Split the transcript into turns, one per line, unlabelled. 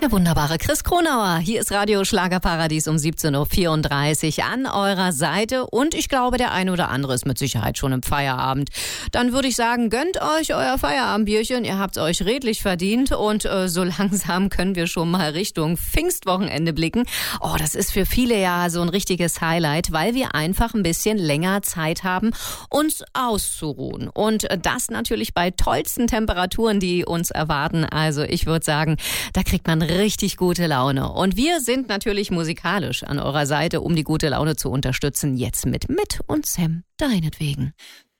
Der wunderbare Chris Kronauer. Hier ist Radio Schlagerparadies um 17.34 Uhr an eurer Seite. Und ich glaube, der eine oder andere ist mit Sicherheit schon im Feierabend. Dann würde ich sagen, gönnt euch euer Feierabendbierchen. Ihr habt es euch redlich verdient. Und so langsam können wir schon mal Richtung Pfingstwochenende blicken. Oh, das ist für viele ja so ein richtiges Highlight, weil wir einfach ein bisschen länger Zeit haben, uns auszuruhen. Und das natürlich bei tollsten Temperaturen, die uns erwarten. Also ich würde sagen, da kriegt man richtig gute Laune. Und wir sind natürlich musikalisch an eurer Seite, um die gute Laune zu unterstützen. Jetzt mit und Sam, deinetwegen.